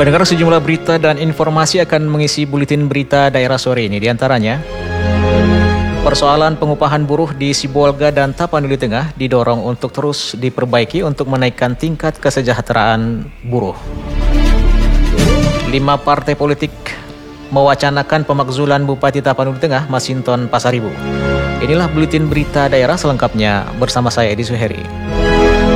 Pendengar, sejumlah berita dan informasi akan mengisi buletin berita daerah sore ini. Di antaranya, persoalan pengupahan buruh di Sibolga dan Tapanuli Tengah didorong untuk terus diperbaiki untuk menaikkan tingkat kesejahteraan buruh. 5 partai politik mewacanakan pemakzulan Bupati Tapanuli Tengah, Masinton Pasaribu. Inilah buletin berita daerah selengkapnya bersama saya Edi Suheri.